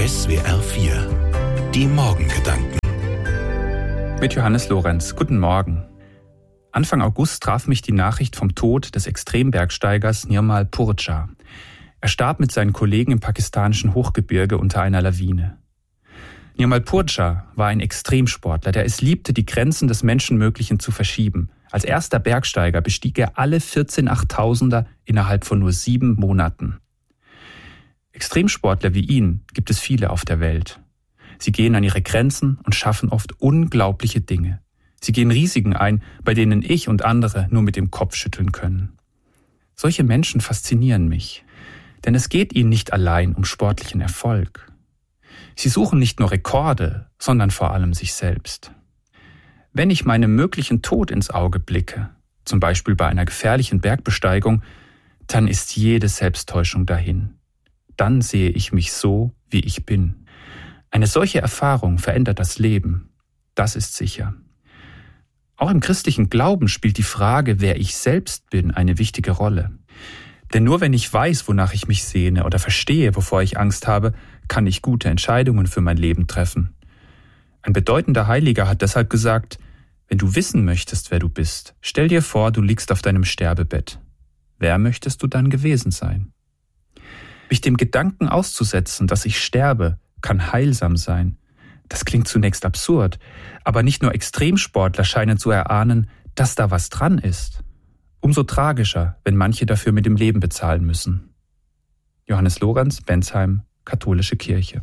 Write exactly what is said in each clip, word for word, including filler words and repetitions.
S W R vier. Die Morgengedanken. Mit Johannes Lorenz. Guten Morgen. Anfang August traf mich die Nachricht vom Tod des Extrembergsteigers Nirmal Purja. Er starb mit seinen Kollegen im pakistanischen Hochgebirge unter einer Lawine. Nirmal Purja war ein Extremsportler, der es liebte, die Grenzen des Menschenmöglichen zu verschieben. Als erster Bergsteiger bestieg er alle vierzehn Achttausender innerhalb von nur sieben Monaten. Extremsportler wie ihn gibt es viele auf der Welt. Sie gehen an ihre Grenzen und schaffen oft unglaubliche Dinge. Sie gehen Risiken ein, bei denen ich und andere nur mit dem Kopf schütteln können. Solche Menschen faszinieren mich, denn es geht ihnen nicht allein um sportlichen Erfolg. Sie suchen nicht nur Rekorde, sondern vor allem sich selbst. Wenn ich meinem möglichen Tod ins Auge blicke, zum Beispiel bei einer gefährlichen Bergbesteigung, dann ist jede Selbsttäuschung dahin. Dann sehe ich mich so, wie ich bin. Eine solche Erfahrung verändert das Leben. Das ist sicher. Auch im christlichen Glauben spielt die Frage, wer ich selbst bin, eine wichtige Rolle. Denn nur wenn ich weiß, wonach ich mich sehne oder verstehe, wovor ich Angst habe, kann ich gute Entscheidungen für mein Leben treffen. Ein bedeutender Heiliger hat deshalb gesagt, wenn du wissen möchtest, wer du bist, stell dir vor, du liegst auf deinem Sterbebett. Wer möchtest du dann gewesen sein? Mich dem Gedanken auszusetzen, dass ich sterbe, kann heilsam sein. Das klingt zunächst absurd, aber nicht nur Extremsportler scheinen zu erahnen, dass da was dran ist. Umso tragischer, wenn manche dafür mit dem Leben bezahlen müssen. Johannes Lorenz, Bensheim, Katholische Kirche.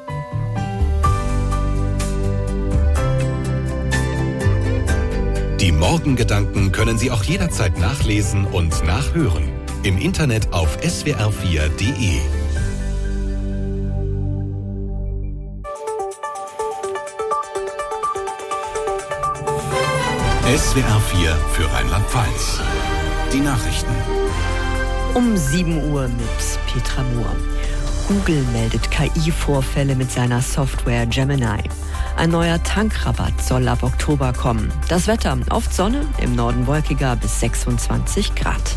Die Morgengedanken können Sie auch jederzeit nachlesen und nachhören. Im Internet auf S W R vier Punkt de. S W R vier für Rheinland-Pfalz. Die Nachrichten. Um sieben Uhr mit Petra Mohr. Google meldet K I-Vorfälle mit seiner Software Gemini. Ein neuer Tankrabatt soll ab Oktober kommen. Das Wetter, oft Sonne, im Norden wolkiger bis sechsundzwanzig Grad.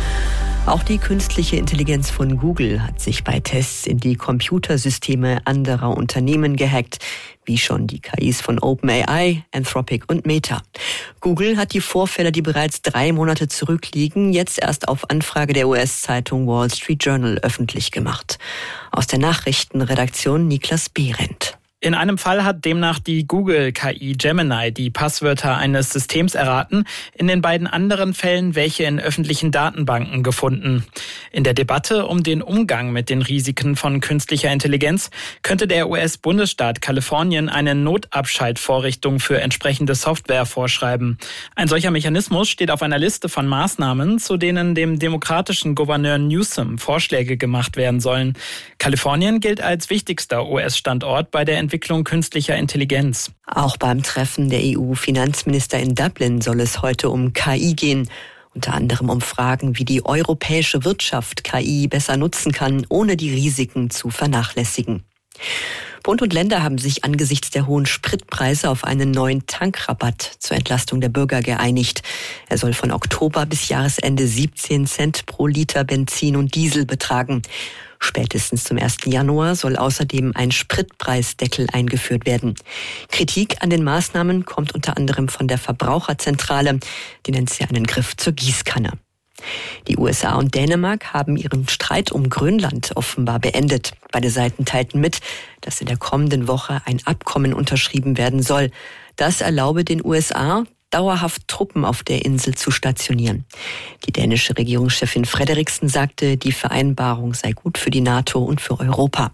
Auch die künstliche Intelligenz von Google hat sich bei Tests in die Computersysteme anderer Unternehmen gehackt, wie schon die K Is von OpenAI, Anthropic und Meta. Google hat die Vorfälle, die bereits drei Monate zurückliegen, jetzt erst auf Anfrage der U S-Zeitung Wall Street Journal öffentlich gemacht. Aus der Nachrichtenredaktion Niklas Behrendt. In einem Fall hat demnach die Google-K I Gemini die Passwörter eines Systems erraten, in den beiden anderen Fällen welche in öffentlichen Datenbanken gefunden. In der Debatte um den Umgang mit den Risiken von künstlicher Intelligenz könnte der U S-Bundesstaat Kalifornien eine Notabschaltvorrichtung für entsprechende Software vorschreiben. Ein solcher Mechanismus steht auf einer Liste von Maßnahmen, zu denen dem demokratischen Gouverneur Newsom Vorschläge gemacht werden sollen. Kalifornien gilt als wichtigster U S-Standort bei der Entwicklung Entwicklung künstlicher Intelligenz. Auch beim Treffen der E U-Finanzminister in Dublin soll es heute um K I gehen. Unter anderem um Fragen, wie die europäische Wirtschaft K I besser nutzen kann, ohne die Risiken zu vernachlässigen. Bund und Länder haben sich angesichts der hohen Spritpreise auf einen neuen Tankrabatt zur Entlastung der Bürger geeinigt. Er soll von Oktober bis Jahresende siebzehn Cent pro Liter Benzin und Diesel betragen. Spätestens zum ersten Januar soll außerdem ein Spritpreisdeckel eingeführt werden. Kritik an den Maßnahmen kommt unter anderem von der Verbraucherzentrale. Die nennt sie einen Griff zur Gießkanne. Die U S A und Dänemark haben ihren Streit um Grönland offenbar beendet. Beide Seiten teilten mit, dass in der kommenden Woche ein Abkommen unterschrieben werden soll. Das erlaube den U S A, dauerhaft Truppen auf der Insel zu stationieren. Die dänische Regierungschefin Frederiksen sagte, die Vereinbarung sei gut für die NATO und für Europa.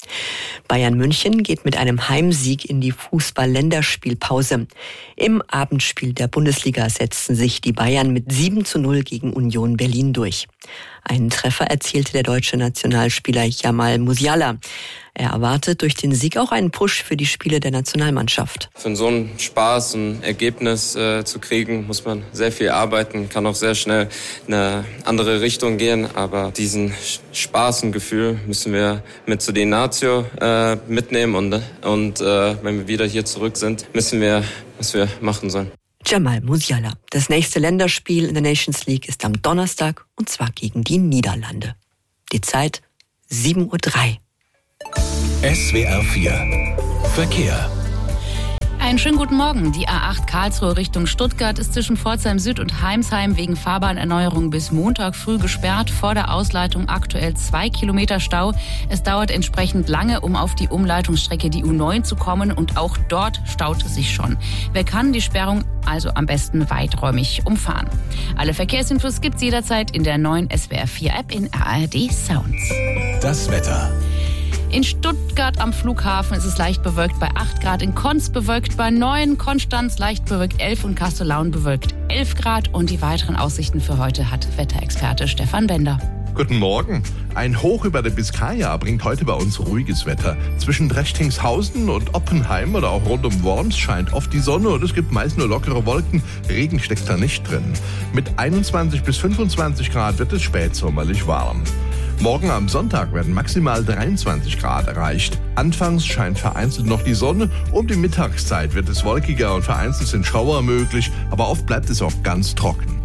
Bayern München geht mit einem Heimsieg in die Fußball-Länderspielpause. Im Abendspiel der Bundesliga setzten sich die Bayern mit sieben zu null gegen Union Berlin durch. Einen Treffer erzielte der deutsche Nationalspieler Jamal Musiala. Er erwartet durch den Sieg auch einen Push für die Spiele der Nationalmannschaft. Für so einen Spaß, ein Ergebnis äh, zu kriegen, muss man sehr viel arbeiten, kann auch sehr schnell in eine andere Richtung gehen. Aber diesen Spaß und Gefühl müssen wir mit zu den Nazio äh, mitnehmen. Und, und äh, wenn wir wieder hier zurück sind, müssen wir, was wir machen sollen. Jamal Musiala. Das nächste Länderspiel in der Nations League ist am Donnerstag und zwar gegen die Niederlande. Die Zeit sieben Uhr drei. S W R vier Verkehr. Einen schönen guten Morgen. Die A acht Karlsruhe Richtung Stuttgart ist zwischen Pforzheim Süd und Heimsheim wegen Fahrbahnerneuerung bis Montag früh gesperrt. Vor der Ausleitung aktuell zwei Kilometer Stau. Es dauert entsprechend lange, um auf die Umleitungsstrecke die U neun zu kommen, und auch dort staut es sich schon. Wer kann, die Sperrung also am besten weiträumig umfahren. Alle Verkehrsinfos gibt's jederzeit in der neuen S W R vier App in A R D Sounds. Das Wetter. In Stuttgart am Flughafen ist es leicht bewölkt bei acht Grad, in Konz bewölkt bei neun, Konstanz leicht bewölkt elf und Kastellaun bewölkt elf Grad. Und die weiteren Aussichten für heute hat Wetterexperte Stefan Bender. Guten Morgen. Ein Hoch über der Biskaya bringt heute bei uns ruhiges Wetter. Zwischen Drechtingshausen und Oppenheim oder auch rund um Worms scheint oft die Sonne und es gibt meist nur lockere Wolken. Regen steckt da nicht drin. Mit einundzwanzig bis fünfundzwanzig Grad wird es spätsommerlich warm. Morgen am Sonntag werden maximal dreiundzwanzig Grad erreicht. Anfangs scheint vereinzelt noch die Sonne. Um die Mittagszeit wird es wolkiger und vereinzelt sind Schauer möglich, aber oft bleibt es auch ganz trocken.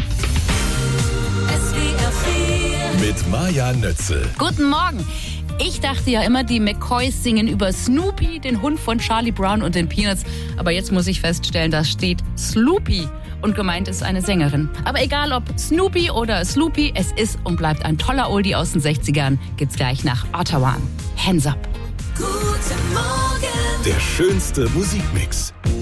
Mit Maja Nötzel. Guten Morgen. Ich dachte ja immer, die McCoys singen über Snoopy, den Hund von Charlie Brown und den Peanuts. Aber jetzt muss ich feststellen, da steht Sloopy. Und gemeint ist eine Sängerin. Aber egal ob Snoopy oder Sloopy, es ist und bleibt ein toller Oldie aus den sechzigern. Gibt's gleich nach Ottawa. Hands up. Guten Morgen. Der schönste Musikmix.